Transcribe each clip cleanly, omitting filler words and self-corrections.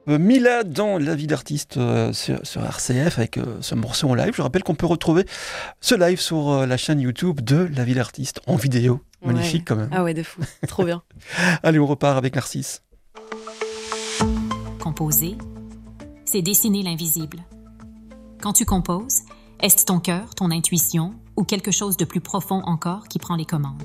Mila dans La vie d'artiste sur RCF avec ce morceau en live. Je rappelle qu'on peut retrouver ce live sur la chaîne YouTube de La vie d'artiste en vidéo. Magnifique quand même. Ah ouais, de fou. Trop bien. Allez, on repart avec Narcisse. Composer, c'est dessiner l'invisible. Quand tu composes, est-ce ton cœur, ton intuition ou quelque chose de plus profond encore qui prend les commandes?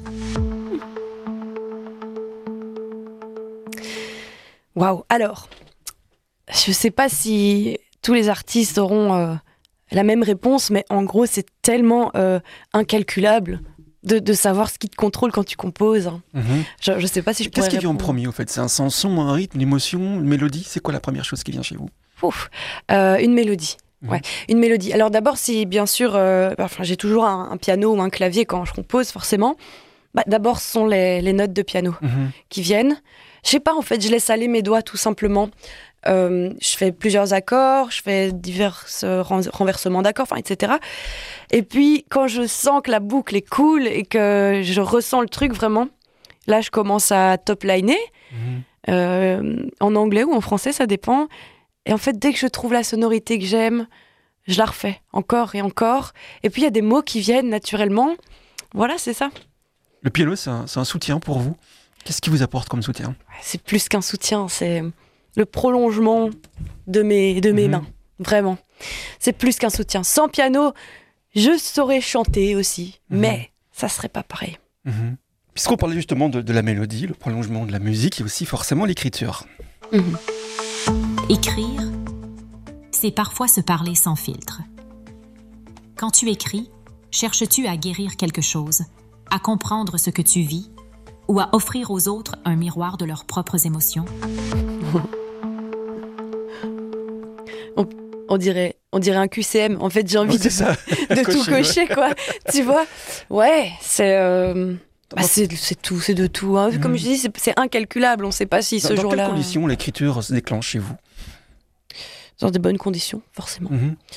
Waouh. Alors, je sais pas si tous les artistes auront la même réponse, mais en gros, c'est tellement incalculable de savoir ce qui te contrôle quand tu composes. Je sais pas si je pourrais Qu'est-ce qui vient en répondre. premier, au fait? C'est un son, un rythme, une émotion, une mélodie? C'est quoi la première chose qui vient chez vous? Une mélodie. Ouais, une mélodie. Alors d'abord, si bien sûr, j'ai toujours un piano ou un clavier quand je compose, forcément. D'abord, ce sont les notes de piano qui viennent. Je sais pas, en fait, je laisse aller mes doigts tout simplement. Je fais plusieurs accords, je fais divers renversements d'accords, etc. Et puis, quand je sens que la boucle est cool et que je ressens le truc vraiment, là, je commence à top-liner. En anglais ou en français, ça dépend. Et en fait, dès que je trouve la sonorité que j'aime, je la refais encore et encore. Et puis, il y a des mots qui viennent naturellement. Voilà, c'est ça. Le piano, c'est un soutien pour vous. Qu'est-ce qui vous apporte comme soutien? C'est plus qu'un soutien, c'est le prolongement de mes mains. Vraiment. C'est plus qu'un soutien. Sans piano, je saurais chanter aussi, mais ça serait pas pareil. Puisqu'on parlait justement de la mélodie, le prolongement de la musique, il y a aussi forcément l'écriture. Écrire, c'est parfois se parler sans filtre. Quand tu écris, cherches-tu à guérir quelque chose, à comprendre ce que tu vis, ou à offrir aux autres un miroir de leurs propres émotions? On dirait un QCM. En fait, j'ai envie de tout cocher, quoi. Tu vois? Ouais, c'est tout, c'est de tout. Hein. Comme je dis, c'est incalculable. On ne sait pas si ce jour-là... Dans quelles conditions l'écriture se déclenche chez vous? Dans des bonnes conditions, forcément.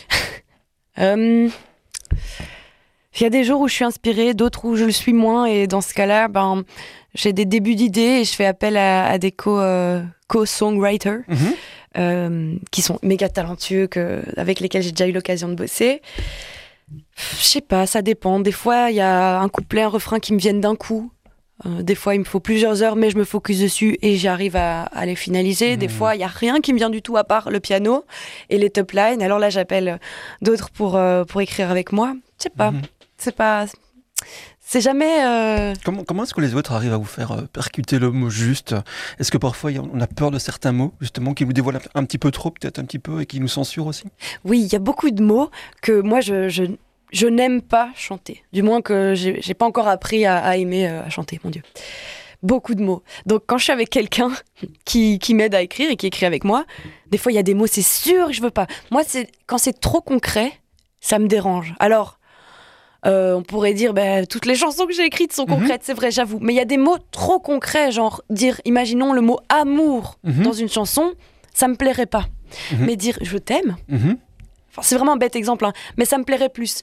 Il y a des jours où je suis inspirée, d'autres où je le suis moins. Et dans ce cas-là, j'ai des débuts d'idées et je fais appel à des co-songwriters qui sont méga talentueux, avec lesquels j'ai déjà eu l'occasion de bosser. Je sais pas, ça dépend. Des fois, il y a un couplet, un refrain qui me viennent d'un coup. Des fois, il me faut plusieurs heures, mais je me focus dessus et j'arrive à les finaliser. Des fois, il n'y a rien qui me vient du tout à part le piano et les top lines. Alors là, j'appelle d'autres pour écrire avec moi. Je sais pas. C'est jamais... Comment est-ce que les autres arrivent à vous faire percuter le mot juste? Est-ce que parfois on a peur de certains mots, justement, qui nous dévoilent un petit peu trop, peut-être un petit peu, et qui nous censurent aussi? Oui, il y a beaucoup de mots que moi, je n'aime pas chanter. Du moins que j'ai pas encore appris à aimer à chanter, mon Dieu. Beaucoup de mots. Donc quand je suis avec quelqu'un qui m'aide à écrire et qui écrit avec moi, des fois il y a des mots, c'est sûr que je veux pas. Moi, quand c'est trop concret, ça me dérange. Alors, on pourrait dire, toutes les chansons que j'ai écrites sont concrètes, c'est vrai, j'avoue. Mais il y a des mots trop concrets, genre imaginons le mot amour dans une chanson, ça me plairait pas. Mais dire je t'aime, enfin, c'est vraiment un bête exemple, hein, mais ça me plairait plus.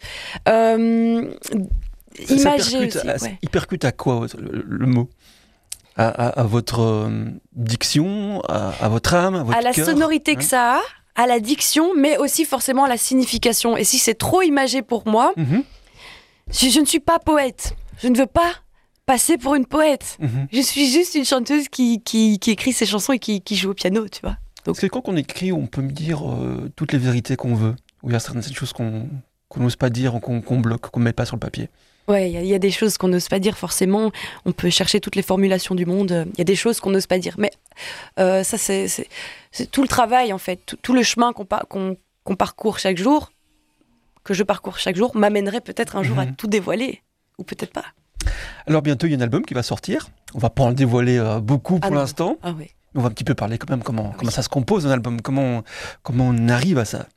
Il percute à quoi le mot? À votre diction, à votre âme, à votre cœur? À la sonorité que ça a, à la diction, mais aussi forcément à la signification. Et si c'est trop imagé pour moi, je ne suis pas poète. Je ne veux pas passer pour une poète. Je suis juste une chanteuse qui écrit ses chansons et qui joue au piano, tu vois. Donc c'est quand on écrit, on peut me dire toutes les vérités qu'on veut, ou il y a certaines choses qu'on n'ose pas dire, ou qu'on bloque, qu'on ne met pas sur le papier. Ouais, il y a des choses qu'on n'ose pas dire, forcément. On peut chercher toutes les formulations du monde. Il y a des choses qu'on n'ose pas dire. Mais ça, c'est tout le travail, en fait. Tout le chemin qu'on parcourt chaque jour, que je parcours chaque jour, m'amènerait peut-être un jour à tout dévoiler. Ou peut-être pas. Alors bientôt, il y a un album qui va sortir. On va pas en dévoiler beaucoup pour l'instant. Ah oui. On va un petit peu parler quand même comment ça se compose un album, comment on arrive à ça.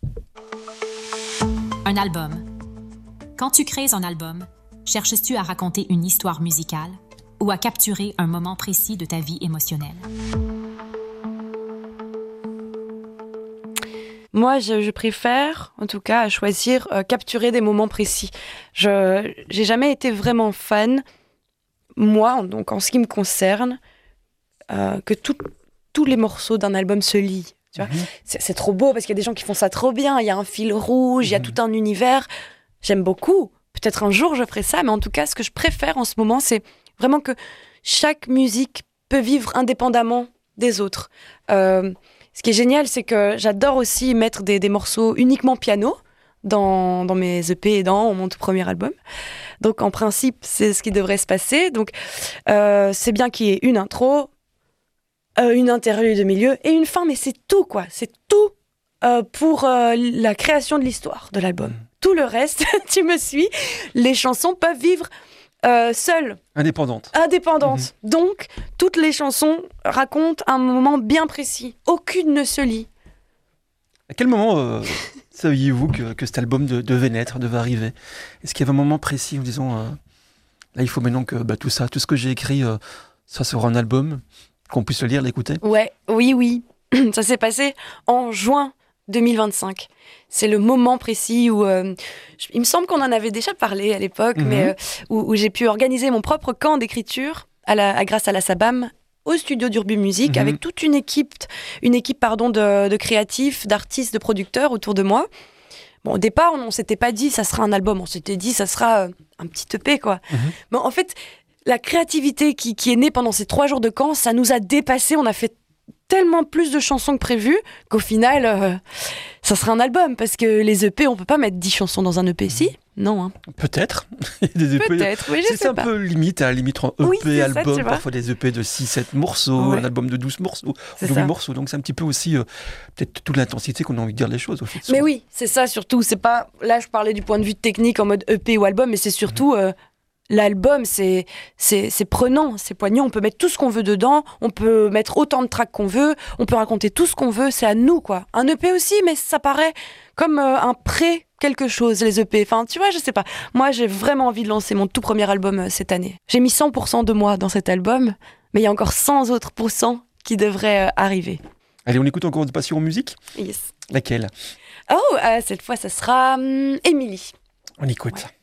Un album. Quand tu crées un album, cherches-tu à raconter une histoire musicale ou à capturer un moment précis de ta vie émotionnelle? Moi, je préfère, en tout cas, choisir capturer des moments précis. J'ai jamais été vraiment fan, moi, donc en ce qui me concerne, que tout tous les morceaux d'un album se lient. Tu vois, c'est trop beau parce qu'il y a des gens qui font ça trop bien. Il y a un fil rouge, il y a tout un univers. J'aime beaucoup. Peut-être un jour je ferai ça, mais en tout cas, ce que je préfère en ce moment, c'est vraiment que chaque musique peut vivre indépendamment des autres. Ce qui est génial, c'est que j'adore aussi mettre des morceaux uniquement piano dans mes EP et dans mon tout premier album. Donc en principe, c'est ce qui devrait se passer. Donc c'est bien qu'il y ait une intro, une interlude de milieu et une fin, mais c'est tout, quoi. C'est tout pour la création de l'histoire de l'album. Tout le reste, tu me suis, les chansons peuvent vivre seules. Indépendantes. Donc, toutes les chansons racontent un moment bien précis. Aucune ne se lie. À quel moment saviez-vous que cet album devait naître, devait arriver ? Est-ce qu'il y avait un moment précis en disant là, il faut maintenant que tout ce que j'ai écrit, ça sera un album, qu'on puisse le lire, l'écouter ? Oui. Ça s'est passé en juin 2025. C'est le moment précis où... il me semble qu'on en avait déjà parlé à l'époque, mais où j'ai pu organiser mon propre camp d'écriture grâce à la SABAM au studio d'Urbu Musique, avec toute une équipe de créatifs, d'artistes, de producteurs autour de moi. Bon, au départ, on s'était pas dit ça sera un album, on s'était dit ça sera un petit EP, quoi. Mais en fait, la créativité qui est née pendant ces 3 jours de camp, ça nous a dépassé. On a fait tellement plus de chansons que prévu qu'au final, ça sera un album. Parce que les EP, on peut pas mettre 10 chansons dans un EP, si ? Non. Hein. Peut-être. Des EP, peut-être, oui, je sais pas. C'est un peu limite, à la limite entre EP, album, ça, parfois des EP de 6-7 morceaux, un album de 12 morceaux, 12 morceaux. Donc c'est un petit peu aussi peut-être toute l'intensité qu'on a envie de dire les choses. Mais oui, c'est ça surtout. C'est pas... Là, je parlais du point de vue technique en mode EP ou album, mais c'est surtout... l'album, c'est prenant, c'est poignant. On peut mettre tout ce qu'on veut dedans, on peut mettre autant de tracks qu'on veut, on peut raconter tout ce qu'on veut, c'est à nous, quoi. Un EP aussi, mais ça paraît comme un pré quelque chose, les EP. Enfin, tu vois, je sais pas. Moi, j'ai vraiment envie de lancer mon tout premier album cette année. J'ai mis 100% de moi dans cet album, mais il y a encore 100 autres % qui devraient arriver. Allez, on écoute encore de Passion en musique ? Yes. Laquelle ? Oh, cette fois, ça sera Émilie. On écoute. Ouais.